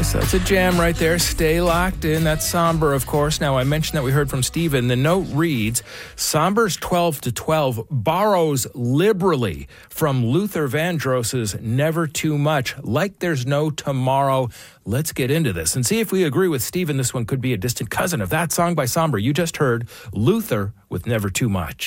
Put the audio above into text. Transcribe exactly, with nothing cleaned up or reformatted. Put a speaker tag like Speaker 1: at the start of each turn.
Speaker 1: Yes, that's a jam right there. Stay locked in. That's Somber, of course. Now, I mentioned that we heard from Stephen. The note reads, Somber's twelve to twelve borrows liberally from Luther Vandross's Never Too Much, like there's no tomorrow. Let's get into this and see if we agree with Stephen. This one could be a distant cousin of that song by Somber. You just heard Luther with Never Too Much.